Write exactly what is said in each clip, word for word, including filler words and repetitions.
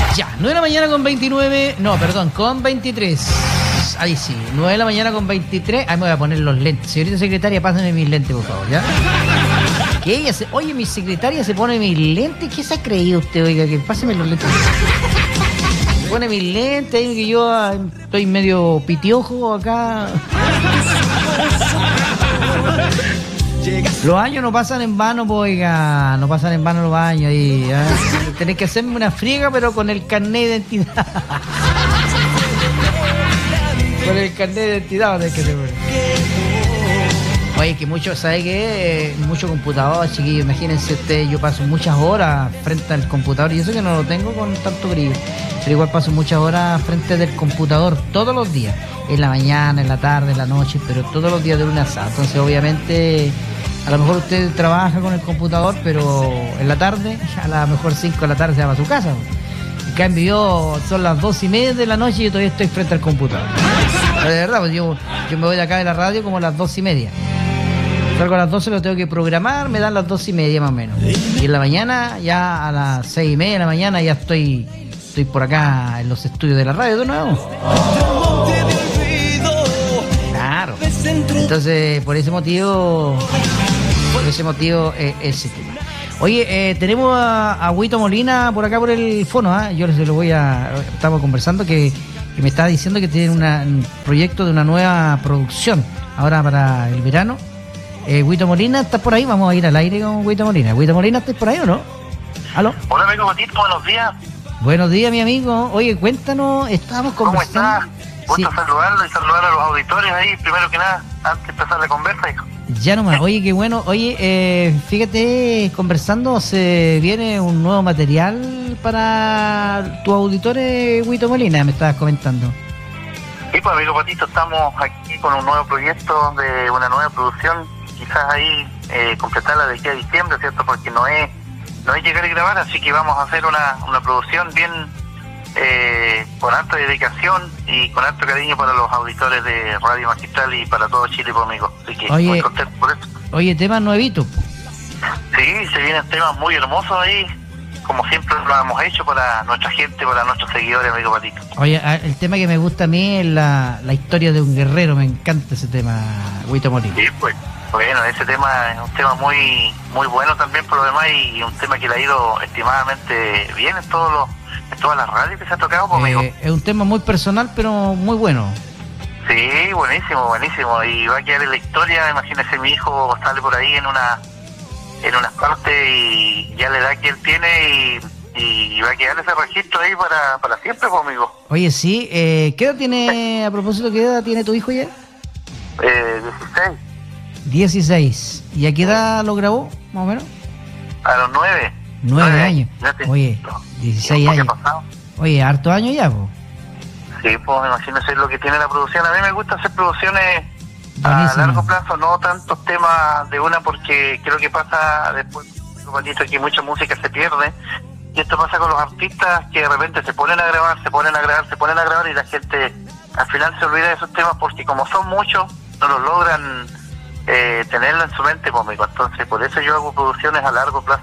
Ya, nueve de la mañana con veintinueve, no, perdón, con veintitrés. Ahí sí, nueve de la mañana con veintitrés. Ahí me voy a poner los lentes. Señorita secretaria, pásenme mis lentes, por favor, ¿ya? Que ella se... Oye, mi secretaria se pone mis lentes. ¿Qué se ha creído usted, oiga? Que páseme los lentes. Se pone mis lentes, que yo ah, estoy medio pitiojo acá. Los años no pasan en vano, pues, oiga. No pasan en vano los años ahí, ¿eh? Tenés que hacerme una friega, pero con el carnet de identidad. Con el carnet de identidad tenés que hacer. Oye, que mucho, ¿sabe qué? Mucho computador, chiquillos. Imagínense ustedes, yo paso muchas horas frente al computador. Y eso que no lo tengo con tanto brillo. Pero igual paso muchas horas frente del computador todos los días. En la mañana, en la tarde, en la noche, pero todos los días de lunes a sábado. Entonces, obviamente, a lo mejor usted trabaja con el computador, pero en la tarde, a lo mejor cinco de la tarde se va a su casa. En cambio, yo son las dos y media de la noche y yo todavía estoy frente al computador. Pero de verdad, pues yo, yo me voy de acá de la radio como a las dos y media. Salgo a las doce, lo tengo que programar, me dan las dos y media más o menos. Y en la mañana, ya a las seis y media de la mañana, ya estoy, estoy por acá en los estudios de la radio de nuevo. Claro. Entonces, por ese motivo, por ese motivo, eh, ese tema. Oye, eh, tenemos a, a Huito Molina por acá por el fono, ¿eh? Yo se lo voy a... Estamos conversando que, que me estaba diciendo que tiene una, un proyecto de una nueva producción ahora para el verano. Eh, Huito Molina, ¿estás por ahí? Vamos a ir al aire con Huito Molina. Huito Molina, ¿estás por ahí o no? ¿Aló? Hola, amigo Matito, buenos días. Buenos días, mi amigo. Oye, cuéntanos, estábamos conversando... ¿Cómo estás? Gusto sí. saludarlo y saludar a los auditores ahí, primero que nada, antes de empezar la conversa, hijo. Ya nomás, oye, qué bueno. Oye, eh, fíjate, conversando, se viene un nuevo material para tus auditores, Huito Molina, me estabas comentando. Sí, pues, amigo Patito, estamos aquí con un nuevo proyecto de una nueva producción, quizás ahí eh, completarla de aquí a diciembre, ¿cierto? Porque no es, no es llegar y grabar, así que vamos a hacer una, una producción bien... Eh, con alta dedicación y con alto cariño para los auditores de Radio Magistral y para todo Chile, pues, amigo. Así que oye, muy contento por eso. Oye, temas nuevitos. Sí, se vienen temas muy hermosos ahí, como siempre lo hemos hecho para nuestra gente, para nuestros seguidores, amigo Patito. Oye, el tema que me gusta a mí es la, la historia de un guerrero, me encanta ese tema, Huito Molina. Sí, pues, bueno, ese tema es un tema muy muy bueno también por lo demás y un tema que le ha ido estimadamente bien en todos los en todas las radios que se ha tocado, pues, amigo. Eh, es un tema muy personal, pero muy bueno. Sí, buenísimo, buenísimo. Y va a quedar en la historia, imagínese, mi hijo sale por ahí en una en unas partes y ya la edad que él tiene y, y va a quedar ese registro ahí para, para siempre, pues, amigo. Oye, sí, eh, ¿qué edad tiene, a propósito, qué edad tiene tu hijo ya? Eh, dieciséis. dieciséis. ¿Y a qué edad lo grabó, más o menos? A los nueve. Nueve años. Oye, dieciséis años. Oye, harto años ya, po. Sí, pues imagínese lo que tiene la producción. A mí me gusta hacer producciones buenísimo. A largo plazo, no tantos temas de una, porque creo que pasa después, que mucha música se pierde. Y esto pasa con los artistas que de repente se ponen a grabar, se ponen a grabar, se ponen a grabar y la gente al final se olvida de esos temas porque como son muchos, no los logran eh, tenerlo en su mente, pues, amigo. Entonces, por eso yo hago producciones a largo plazo.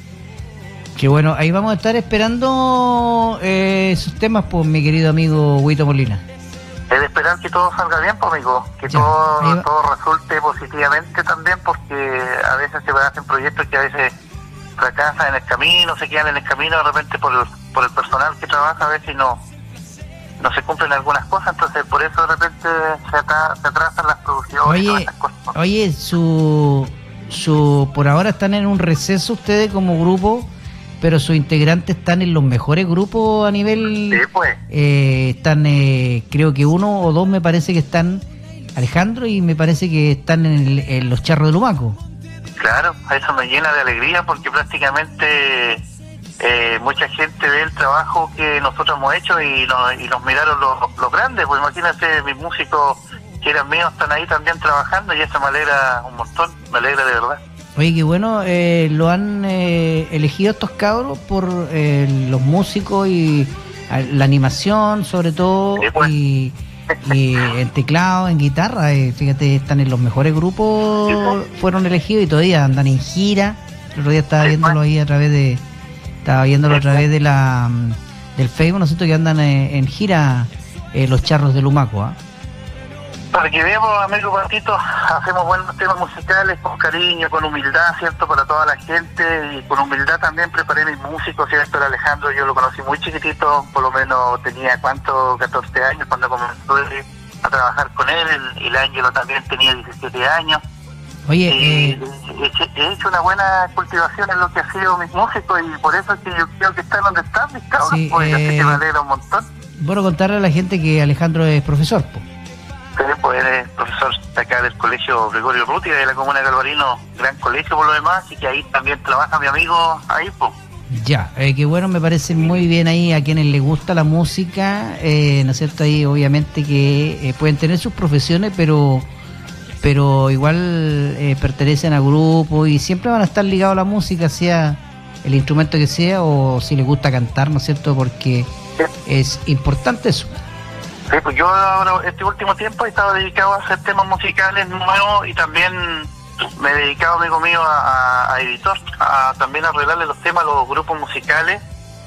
Qué bueno, ahí vamos a estar esperando eh, esos temas, pues, mi querido amigo Huito Molina. Es de esperar que todo salga bien, pues, amigo, que ya, todo todo resulte positivamente también, porque a veces se hacen proyectos que a veces fracasan en el camino, se quedan en el camino de repente por el, por el personal que trabaja, a veces no no se cumplen algunas cosas, entonces por eso de repente se, atra, se atrasan las producciones. Oye, cosas. oye, su, su por ahora están en un receso ustedes como grupo, pero sus integrantes están en los mejores grupos a nivel... Sí, pues. Eh, están, eh, creo que uno o dos me parece que están, Alejandro, y me parece que están en, el, en los Charros de Lumaco. Claro, eso me llena de alegría porque prácticamente eh, mucha gente ve el trabajo que nosotros hemos hecho y nos, y nos miraron los, los grandes. Pues imagínate, mis músicos que eran míos están ahí también trabajando y eso me alegra un montón, me alegra de verdad. Oye, qué bueno, eh, lo han eh, elegido estos cabros por eh, los músicos y eh, la animación, sobre todo, sí, pues. y, y en teclado, en guitarra, eh, fíjate, están en los mejores grupos, sí, pues. Fueron elegidos y todavía andan en gira. El otro día estaba sí, viéndolo pues. ahí a través de, estaba viéndolo sí, a través de la del Facebook, ¿no es cierto?, que andan eh, en gira eh, los Charros de Lumaco, ¿ah? ¿eh? Para que veamos, amigo Patito, hacemos buenos temas musicales con cariño, con humildad, ¿cierto?, para toda la gente, y con humildad también preparé mis músicos, ¿cierto? El Alejandro yo lo conocí muy chiquitito, por lo menos tenía, ¿cuánto?, catorce años cuando comenzó a trabajar con él, el, el Ángelo también tenía diecisiete años. Oye, y, eh... he, he hecho una buena cultivación en lo que ha sido mis músicos, y por eso es que yo creo que están donde están mis cabros, sí, porque eh... así que me alegra un montón. Bueno, contarle a la gente que Alejandro es profesor, po. Pues eres profesor de acá del colegio Gregorio Ruti, de la comuna de Galvarino, gran colegio por lo demás, y que ahí también trabaja mi amigo ahí, pues. Ya, eh, que bueno, me parece muy bien ahí a quienes les gusta la música, eh, ¿no es cierto? Ahí obviamente que eh, pueden tener sus profesiones, pero pero igual eh, pertenecen a grupos y siempre van a estar ligados a la música, sea el instrumento que sea, o si les gusta cantar, ¿no es cierto? Porque sí, es importante eso. Sí, pues yo ahora, este último tiempo he estado dedicado a hacer temas musicales nuevos, y también me he dedicado, amigo mío, a, a, a editor, a también arreglarle los temas a los grupos musicales,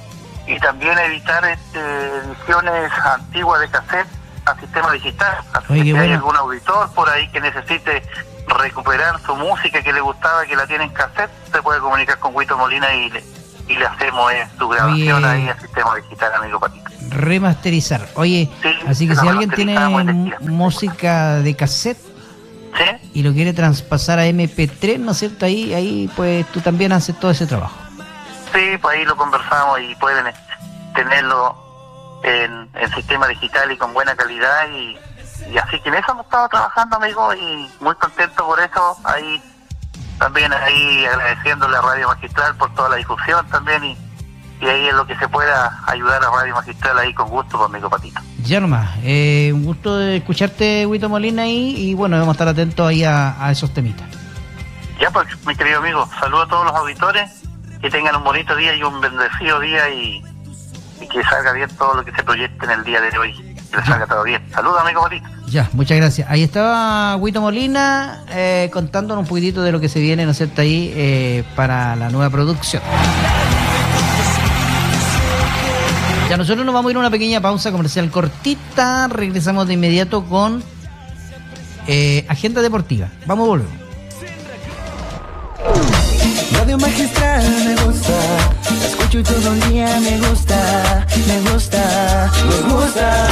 y también a editar este, ediciones antiguas de cassette a sistema digital. Así Oye, que si bueno, hay algún auditor por ahí que necesite recuperar su música que le gustaba, que la tiene en cassette, se puede comunicar con Huito Molina y le, y le hacemos eh, su grabación. Oye, ahí a sistema digital, amigo Patito. Remasterizar. Oye, sí, así que si alguien tiene m- música de cassette, ¿sí?, y lo quiere traspasar a eme pe tres, ¿no es cierto? Ahí, ahí pues tú también haces todo ese trabajo. Sí, pues ahí lo conversamos y pueden tenerlo en, en sistema digital y con buena calidad, y, y así que en eso hemos estado trabajando, amigo, y muy contento por eso. Ahí también ahí agradeciéndole a Radio Magistral por toda la difusión también, y y ahí es lo que se pueda ayudar a Radio Magistral ahí con gusto, con amigo Patito. Ya nomás, eh, un gusto de escucharte, Huito Molina, ahí, y bueno, vamos a estar atentos ahí a, a esos temitas. Ya pues, mi querido amigo, saludos a todos los auditores, que tengan un bonito día y un bendecido día, y, y que salga bien todo lo que se proyecte en el día de hoy, que les salga todo bien. Saludos, amigo Patito. Ya, muchas gracias. Ahí estaba Huito Molina eh, contándonos un poquitito de lo que se viene, ¿no es cierto?, ahí eh, para la nueva producción. Ya, nosotros nos vamos a ir a una pequeña pausa comercial cortita. Regresamos de inmediato con eh, Agenda Deportiva. Vamos a volver. Radio Magistral me gusta, la escucho todo el día, me gusta, me gusta, me gusta.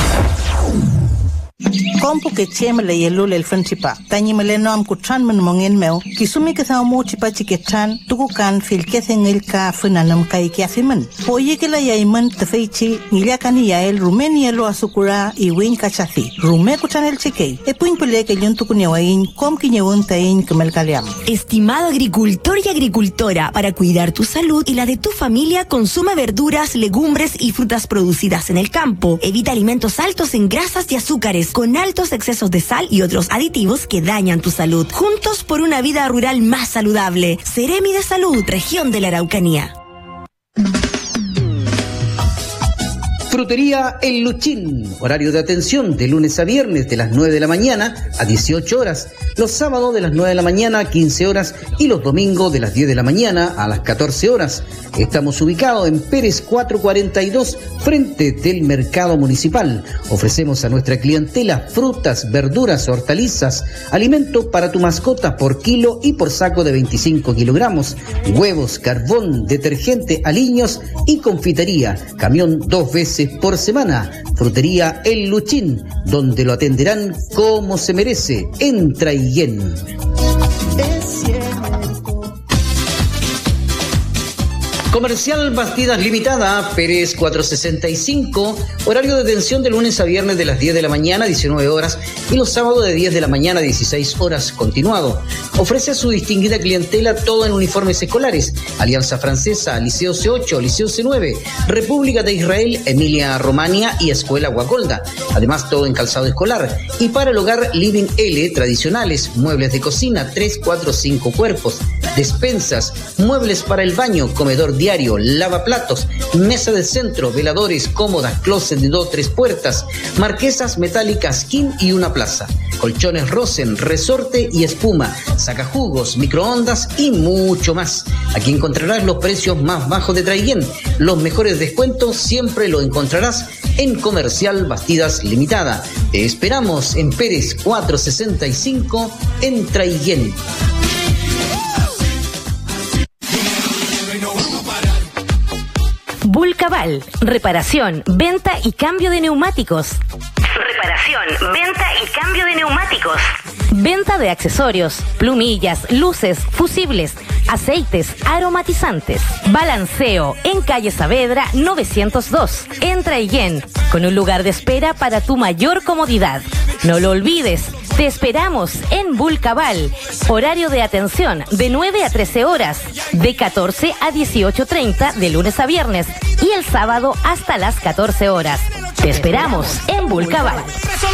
Kompo ke chemele yelule el fanchipa. Tanyi mele no am kutran men mongen meo. Kisumi ke sa mo chipa chiketran. Tuku kan fil ke thengil ka funanam kai ke afimen. Poye ke la yaiman tefeichi. Nilia kani yael rumeni lo asukura i win kachathi. Rume kutan el chikei. E puin pele ke yon tuku newain kom ki nyewon tain kemel kaliam. Estimado agricultor y agricultora, para cuidar tu salud y la de tu familia, consume verduras, legumbres y frutas producidas en el campo. Evita alimentos altos en grasas y azúcares, con altos excesos de sal y otros aditivos que dañan tu salud. Juntos por una vida rural más saludable. Seremi de Salud, Región de la Araucanía. Frutería El Luchín, horario de atención de lunes a viernes de las nueve de la mañana a dieciocho horas, los sábados de las nueve de la mañana a quince horas y los domingos de las diez de la mañana a las catorce horas. Estamos ubicados en Pérez cuatrocientos cuarenta y dos, frente del Mercado Municipal. Ofrecemos a nuestra clientela frutas, verduras, hortalizas, alimentos para tu mascota por kilo y por saco de veinticinco kilogramos, huevos, carbón, detergente, aliños y confitería, camión dos veces por semana. Frutería El Luchín, donde lo atenderán como se merece. Entra y yen. Comercial Bastidas Limitada, Pérez cuatrocientos sesenta y cinco, horario de atención de lunes a viernes de las diez de la mañana a diecinueve horas y los sábados de diez de la mañana a dieciséis horas continuado. Ofrece a su distinguida clientela todo en uniformes escolares, Alianza Francesa, Liceo C ocho, Liceo C nueve, República de Israel, Emilia Romagna y Escuela Guacolda. Además todo en calzado escolar. Y para el hogar Living L, tradicionales, muebles de cocina, tres, cuatro, cinco cuerpos, despensas, muebles para el baño, comedor diario, lavaplatos, mesa de centro, veladores, cómodas, closet de dos, tres puertas, marquesas metálicas, king y una plaza. colchones Rosen, resorte y espuma, sacajugos, microondas y mucho más. Aquí encontrarás los precios más bajos de Traiguén. Los mejores descuentos siempre lo encontrarás en Comercial Bastidas Limitada. Te esperamos en Pérez cuatrocientos sesenta y cinco en Traiguén. Vulcaval, reparación, venta y cambio de neumáticos. Reparación, venta y cambio de neumáticos. Venta de accesorios, plumillas, luces, fusibles, aceites, aromatizantes. Balanceo en calle Saavedra novecientos dos, en Traiguén, con un lugar de espera para tu mayor comodidad. No lo olvides, te esperamos en Vulcaval. Horario de atención de nueve a trece horas, de catorce a dieciocho treinta de lunes a viernes y el sábado hasta las catorce horas. Te esperamos en Vulcaval.